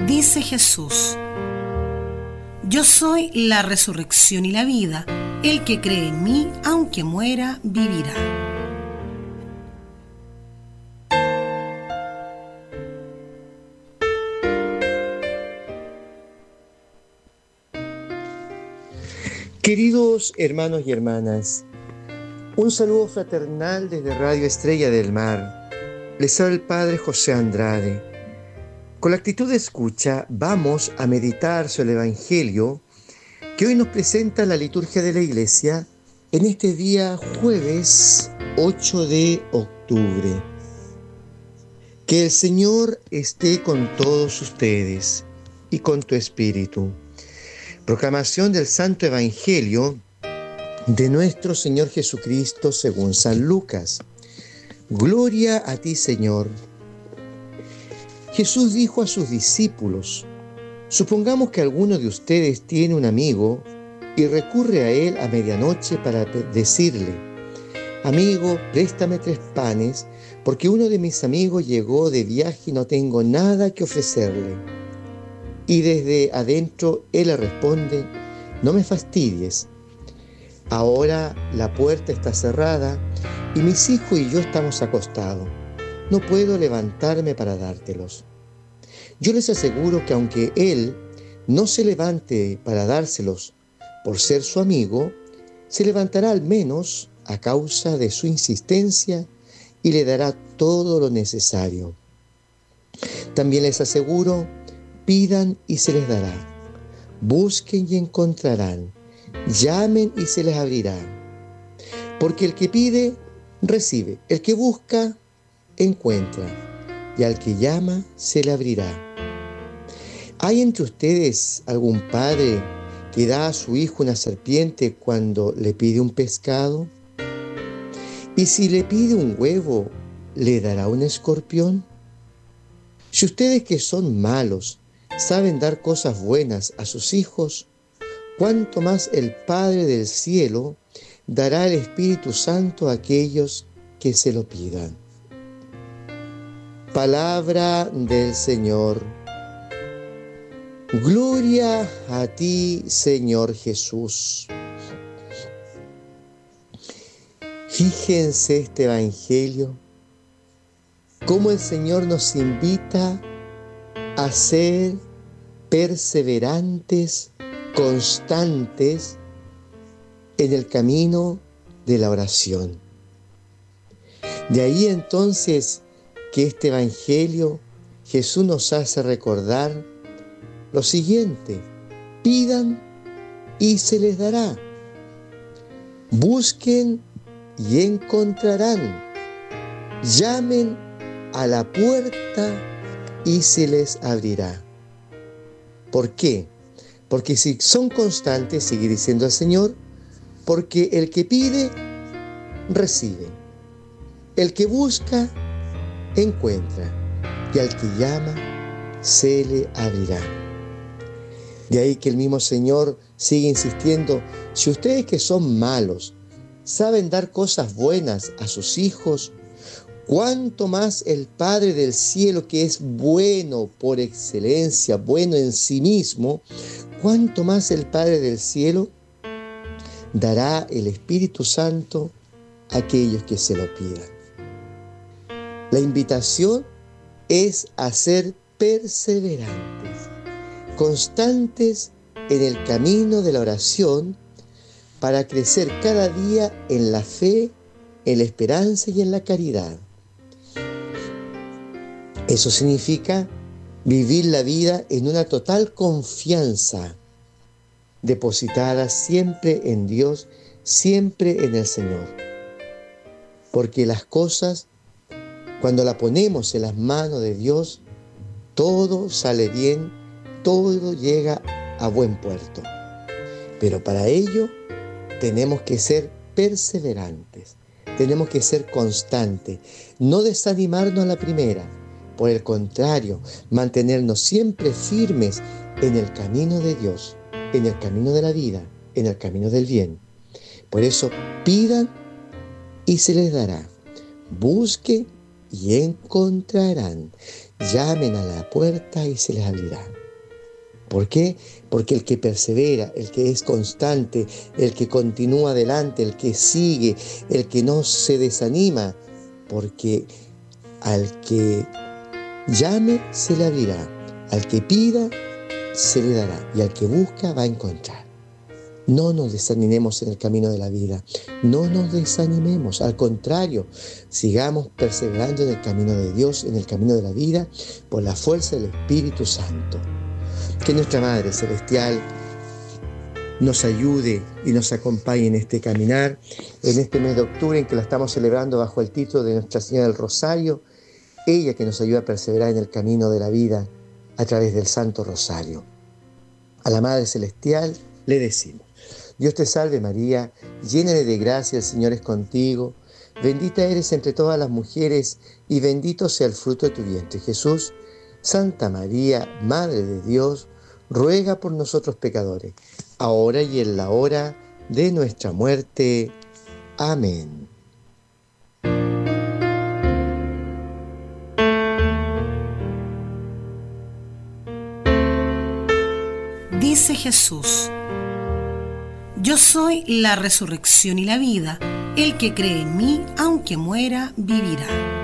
Dice Jesús: yo soy la resurrección y la vida. El que cree en mí, aunque muera, vivirá. Queridos hermanos y hermanas, un saludo fraternal desde Radio Estrella del Mar. Les habla el Padre José Andrade. Con la actitud de escucha vamos a meditar sobre el Evangelio que hoy nos presenta la liturgia de la Iglesia en este día jueves 8 de octubre. Que el Señor esté con todos ustedes y con tu espíritu. Proclamación del Santo Evangelio de nuestro Señor Jesucristo según San Lucas. Gloria a ti, Señor. Jesús dijo a sus discípulos: supongamos que alguno de ustedes tiene un amigo y recurre a él a medianoche para decirle: amigo, préstame 3 panes, porque uno de mis amigos llegó de viaje y no tengo nada que ofrecerle. Y desde adentro él le responde: no me fastidies. Ahora la puerta está cerrada y mis hijos y yo estamos acostados. No puedo levantarme para dártelos. Yo les aseguro que aunque él no se levante para dárselos por ser su amigo, se levantará al menos a causa de su insistencia y le dará todo lo necesario. También les aseguro: pidan y se les dará. Busquen y encontrarán. Llamen y se les abrirá. Porque el que pide, recibe. El que busca, encuentra. Y al que llama, se le abrirá. ¿Hay entre ustedes algún padre que da a su hijo una serpiente cuando le pide un pescado? ¿Y si le pide un huevo, le dará un escorpión? Si ustedes, que son malos, saben dar cosas buenas a sus hijos, cuánto más el Padre del cielo dará el Espíritu Santo a aquellos que se lo pidan. Palabra del Señor. Gloria a ti, Señor Jesús. Fíjense este Evangelio, cómo el Señor nos invita a ser perseverantes, constantes en el camino de la oración. De ahí entonces que este Evangelio Jesús nos hace recordar lo siguiente: pidan y se les dará. Busquen y encontrarán. Llamen a la puerta y se les abrirá. ¿Por qué? Porque si son constantes, sigue diciendo el Señor, porque el que pide, recibe. El que busca, encuentra. Y al que llama, se le abrirá. De ahí que el mismo Señor sigue insistiendo: si ustedes, que son malos, saben dar cosas buenas a sus hijos, cuánto más el Padre del cielo, que es bueno por excelencia, bueno en sí mismo, cuánto más el Padre del cielo dará el Espíritu Santo a aquellos que se lo pidan. La invitación es a ser perseverantes, constantes en el camino de la oración, para crecer cada día en la fe, en la esperanza y en la caridad. Eso significa vivir la vida en una total confianza, depositada siempre en Dios, siempre en el Señor. Porque las cosas, cuando las ponemos en las manos de Dios, todo sale bien, todo llega a buen puerto. Pero para ello tenemos que ser perseverantes, tenemos que ser constantes, no desanimarnos a la primera. Por el contrario, mantenernos siempre firmes en el camino de Dios, en el camino de la vida, en el camino del bien. Por eso pidan y se les dará. Busquen y encontrarán. Llamen a la puerta y se les abrirá. ¿Por qué? Porque el que persevera, el que es constante, el que continúa adelante, el que sigue, el que no se desanima, porque al que llame se le abrirá, al que pida se le dará y al que busca va a encontrar. No nos desanimemos en el camino de la vida, no nos desanimemos, al contrario, sigamos perseverando en el camino de Dios, en el camino de la vida, por la fuerza del Espíritu Santo. Que nuestra Madre Celestial nos ayude y nos acompañe en este caminar, en este mes de octubre en que la estamos celebrando bajo el título de Nuestra Señora del Rosario, ella que nos ayuda a perseverar en el camino de la vida a través del Santo Rosario. A la Madre Celestial le decimos: Dios te salve María, llena de gracia, el Señor es contigo, bendita eres entre todas las mujeres y bendito sea el fruto de tu vientre, Jesús. Santa María, Madre de Dios, ruega por nosotros pecadores, ahora y en la hora de nuestra muerte. Amén. Dice Jesús: yo soy la resurrección y la vida. El que cree en mí, aunque muera, vivirá.